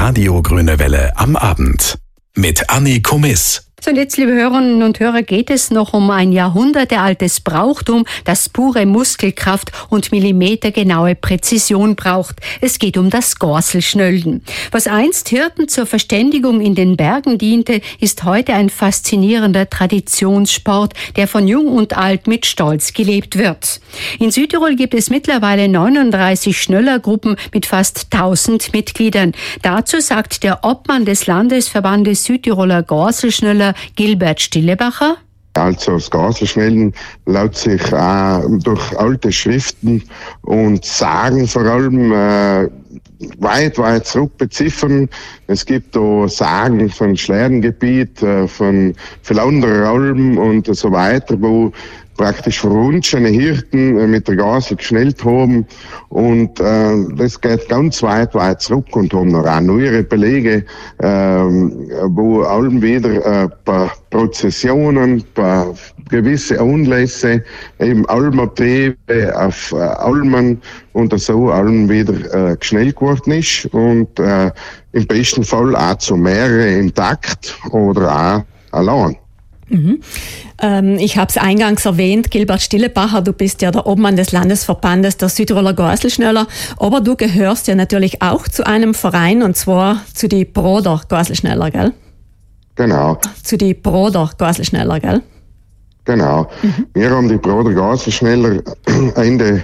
Radio Grüne Welle am Abend. Mit Anni Komiss. So, und jetzt, liebe Hörerinnen und Hörer, geht es noch um ein jahrhundertealtes Brauchtum, das pure Muskelkraft und millimetergenaue Präzision braucht. Es geht um das Gorselschnölden. Was einst Hirten zur Verständigung in den Bergen diente, ist heute ein faszinierender Traditionssport, der von Jung und Alt mit Stolz gelebt wird. In Südtirol gibt es mittlerweile 39 Schnöllergruppen mit fast 1000 Mitgliedern. Dazu sagt der Obmann des Landesverbandes Südtiroler Gorselschnöller, Gilbert Stillebacher. Also das Gorselschnölden lässt sich auch durch alte Schriften und Sagen vor allem weit zurück beziffern. Es gibt da Sagen von Schlerengebiet, von Philanderer Alm und so weiter, wo praktisch verwunschene Hirten mit der Gase geschnellt haben. Und das geht ganz weit zurück und haben noch auch neuere Belege, wo allem wieder ein paar Prozessionen, ein paar gewisse Anlässe, eben Almabtriebe auf Almen und so allem wieder geschnellt geworden ist. Und im besten Fall auch zu mehrere im Takt oder auch allein. Mhm. Ich habe es eingangs erwähnt, Gilbert Stillebacher, du bist ja der Obmann des Landesverbandes der Südtiroler Gorselschnöller, aber du gehörst ja natürlich auch zu einem Verein, und zwar zu die Broder Gorselschnöller, gell? Genau. Zu die Broder Gorselschnöller, gell? Genau. Wir haben die Broder Gorselschnöller Ende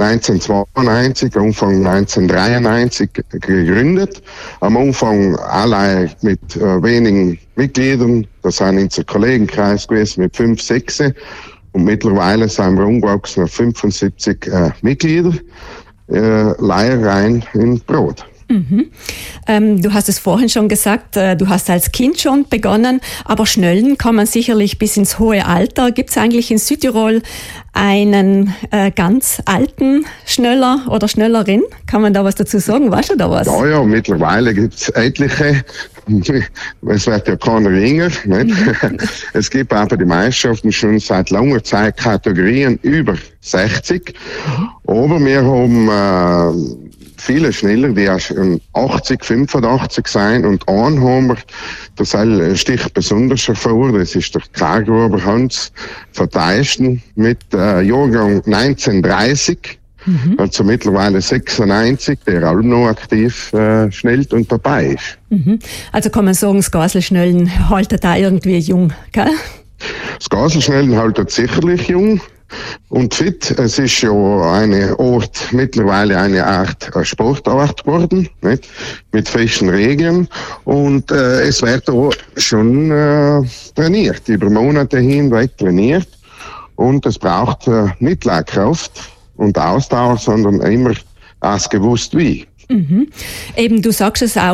1992, Anfang 1993 gegründet. Am Anfang allein mit wenigen Mitgliedern. Das sind unser Kollegenkreis gewesen mit 5, 6. Und mittlerweile sind wir umgewachsen auf 75 Mitglieder. Leihrein in Brod. Mhm. Du hast es vorhin schon gesagt, du hast als Kind schon begonnen, aber Schnölden kann man sicherlich bis ins hohe Alter. Gibt es eigentlich in Südtirol einen ganz alten Schnöller oder Schnöllerin? Kann man da was dazu sagen? Weißt du da was? Ja, mittlerweile gibt es etliche. Es wird ja keiner jünger. Nicht? Es gibt aber die Meisterschaften schon seit langer Zeit Kategorien über 60. Aber wir haben viele Schneller, die auch schon 80, 85 sein, und einen haben wir, das sticht besonders hervor, das ist der Kargruber Hans Verteisten mit Jahrgang 1930, also mittlerweile 96, der auch noch aktiv schnellt und dabei ist. Mhm. Also kann man sagen, das Gorselschnölden haltet da irgendwie jung, gell? Das Gorselschnölden haltet sicherlich jung und fit. Es ist ja mittlerweile eine Art Sportart geworden, nicht? Mit festen Regeln, und es wird auch schon trainiert, über Monate hinweg trainiert, und es braucht nicht Kraft und Ausdauer, sondern immer als gewusst wie. Mhm. Eben, du sagst es auch,